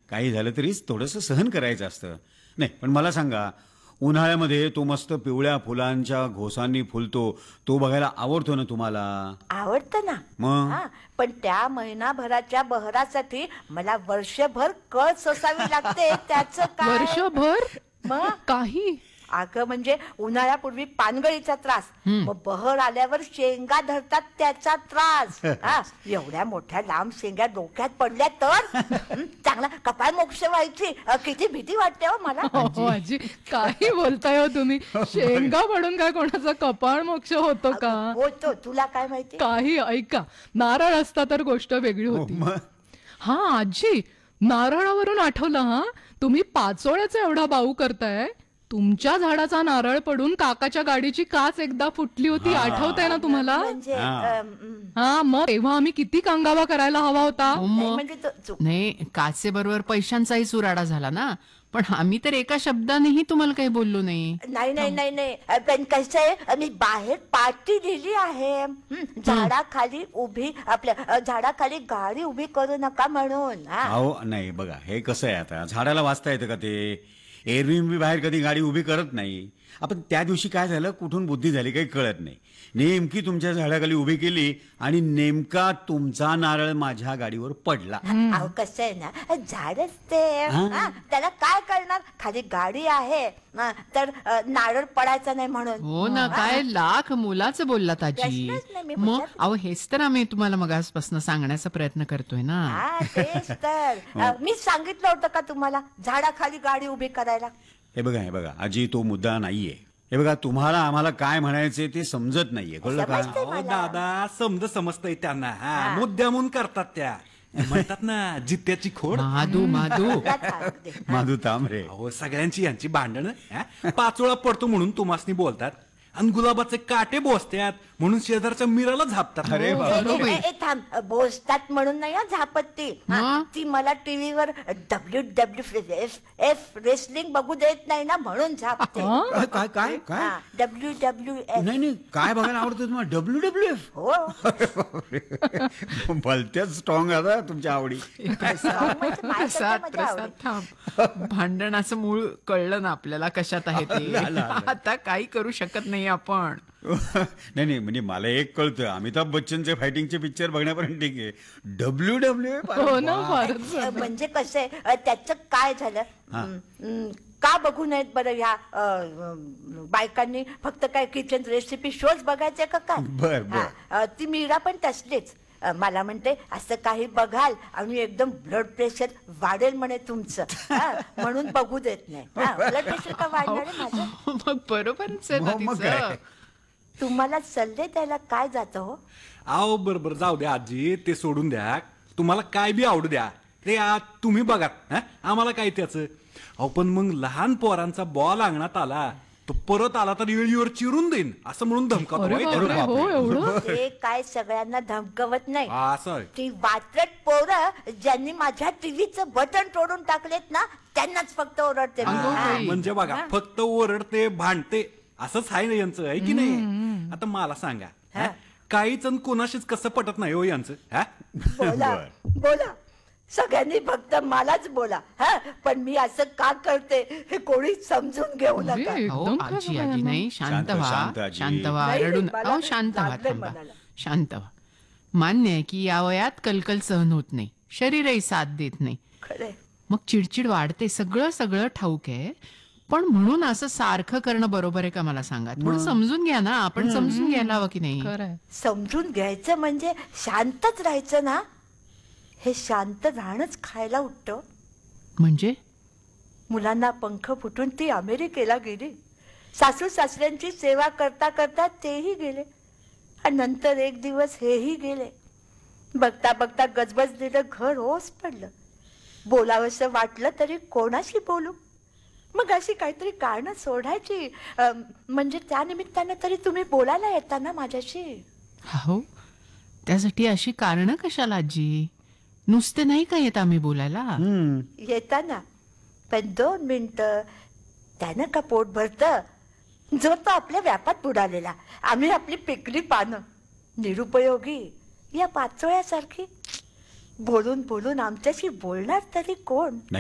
काही झालं तरीच थोडंसं सहन करायचं असतं. नाही पण मला सांगा, उन्हाळ्यामध्ये तो मस्त पिवळ्या फुलांच्या घोसांनी फुलतो, तो बघायला आवडतो ना तुम्हाला? आवडतं ना. मग? हा, पण त्या महिनाभराच्या बहरासाठी मला वर्षभर कळ सोसावी लागते. त्याचं काय? वर्षभर मग काही अगं म्हणजे उन्हाळ्यापूर्वी पानगळीचा त्रास, मग बहर आल्यावर शेंगा धरतात त्याचा त्रास. हा, एवढ्या मोठ्या लांब शेंगा डोक्यात पडल्या तर चांगला कपाळ मोक्ष व्हायची. किती भीती वाटते हो मला. हो आजी, काही बोलताय हो तुम्ही. शेंगा पडून काय कोणाचा कपाळ मोक्ष होतो का? होतो, तुला काय माहिती? काही ऐका, नारळ असता तर गोष्ट वेगळी हो, होती. मग हा आजी, नारळावरून आठवलं. हा, तुम्ही पाचोळ्याचा एवढा बाऊ करताय. तुमच्या झाडाचा नारळ पडून काकाच्या गाडीची काच एकदा फुटली होती, आठवतंय ना तुम्हाला? म्हणजे हा. हा, मग तेव्हा आम्ही किती कांगावा करायला हवा होता. नाही, म्हणजे नाही, काचे बरोबर पैशांचाही सुराडा झाला ना. पण आम्ही तर एका शब्दानेही तुम्हाला काही बोललो नाही. नाही नाही नाही नाही, पण कसं आहे, मी बाहेर पार्टी दिली आहे. झाडाखाली उभी, आपल्या झाडाखाली गाडी उभी करू नका म्हणून. हा, अहो नाही बघा, हे कसं आहे, आता झाडाला वाचता येतं का ते? एरवी मी बाहेर कधी गाडी उभी करत नाही. आपण त्या दिवशी काय झालं, कुठून बुद्धी झाली काही कळत नाही. नेमकी तुमच्या झाडाखाली उभी केली आणि नेमका तुमचा नारळ माझ्या गाडीवर पडला. अहो कसं आहे ना, झाडच ते. हा, त्याला काय करणार, खाली गाडी आहे. तर नारळ पडायचा नाही म्हणून. हो ना, काय लाख मोलाचं बोललात आजी. प्रश्नच नाही, मी मग बोलत अहो, हेच तर आम्ही तुम्हाला मगासपासून सांगण्याचा प्रयत्न करतोय ना. हा, तेच तर. मी सांगितलं होतं का तुम्हाला झाडाखाली गाडी उभी करायला? हे बघा आजी, तो मुद्दा नाहीये. हे बघा, तुम्हाला आम्हाला काय म्हणायचे ते समजत नाहीये, कळलं का? समजतंय मला. दादा समजतंय त्यांना. हा, मुद्द्यामून करतात त्या. म्हणतात ना, जित्याची खोड. महादू तुला सांगते. माधू तांबरे. अहो, सगळ्यांची यांची भांडणं पाचोळा पडतो म्हणून तुम्हासनी बोलतात, आणि गुलाबाचे काटे बोसतात म्हणून शेजारच्या मिराला झापतात. अरे हो, बाप. बरोबर. थांब, बोलतात म्हणून नाही झापत ती. मग? ती मला टीव्हीवर WWF रेसलिंग बघू देत नाही ना, म्हणून झापते. काय काय काय WWF. नाही नाही, काय बघायला आवडतं तुम्हाला? WWF? हो. भलत्याच स्ट्रॉंग आता तुमच्या आवडी. प्रसाद प्रसाद थांब. भांडणाचं मूळ कळलं ना आपल्याला कशात आहे ते. आता काही करू शकत नाही आपण. नाही नाही, म्हणजे मला एक कळतं, अमिताभ बच्चनचे फायटिंगचे पिक्चर बघण्यापर्यंत ठीक आहे. WWF? हो ना, फारच. म्हणजे कसं आहे, त्याचं काय झालं, का बघू नयेत बरं ह्या बायकांनी? फक्त काय किचन रेसिपी शोज बघायचे का काय? बर, बर. हा, ती मीरा पण तसलीच. मला म्हणते, असं काही बघाल आणि एकदम ब्लड प्रेशर वाढेल म्हणे तुमचं. म्हणून बघू देत नाही. ब्लड प्रेशर का वाढणार आहे माझं? मग बरोबरच आहे ना मग तिचं. काय? तुम्हाला सल्ले द्यायला काय जातं हो? अहो बरोबर, जाऊ द्या आजी, ते सोडून द्या. तुम्हाला काय बी आवडू द्या, ते तुम्ही बघा. आम्हाला काय त्याचं. अहो पण मग लहान पोरांचा बॉल अंगणात आला, तो परत आला तर येळीवर चिरून देईन असं म्हणून धमकावतो. अरे माहिती आहे बापरे, का? हो एवढं? ते काय सगळ्यांना धमकवत नाही. असं आहे. ती वात्रट पोरं ज्यांनी माझ्या टीव्हीचं बटन तोडून टाकलेत ना, त्यांनाच फक्त ओरडते मी. अगं हा. बाई. म्हणजे बघा, फक्त ओरडते, भांडते, असंच आहे ना यांचं, आहे की नाही? आता मला सांगा, काहीच आणि कोणाशीच कसं पटत नाही हो यांचं. बोला बोला, सगळ्यांनी फक्त मलाच बोला. पण मी असं का करते हे कोणी समजून घेऊ नका. अरे, अहो एकदम आजी खरं आजी आहे. नाही, शांत शांत, व्हा, शांत आजी. शांत व्हा, नाही, रडून. मला अहो शांत व्हा, लागलंय थांबा, मनाला. शांत व्हा. मान्य आहे की या वयात कलकल सहन होत नाही, शरीरही साथ देत नाही, खरंय. मग चिडचिड वाढते, सगळं सगळं ठाऊक आहे. पण म्हणून असं सारखं करणं बरोबर आहे का मला सांगा? थोडं समजून घ्या ना, आपण समजून घ्यायला हवं की नाही? खरंय. समजून घ्यायचं म्हणजे शांतच राहायचं ना. हे शांत राहणंच खायला उठतं. म्हणजे मुलांना पंख फुटून ती अमेरिकेला गेली. सासू सासऱ्यांची सेवा करता करता तेही गेले, आणि नंतर एक दिवस हेही गेले. बघता बघता गजबजलेलं घर ओस पडलं. बोलावंसं वाटलं तरी कोणाशी बोलू? मग अशी काहीतरी कारणं सोडायची. म्हणजे त्या निमित्तानं तरी तुम्ही बोलायला येता ना माझ्याशी. हो, त्यासाठी अशी कारणं कशाला आजी? नुसते नाही का येत आम्ही बोलायला? येता ना, पण 2 मिनिटं त्यानं का पोट भरतं? जो तो आपल्या व्यापात बुडालेला, आम्ही आपली पिकली पानं, निरुपयोगी या पाचोळ्यासारखी. बोलून बोलून आमच्याशी बोलणार तरी कोण?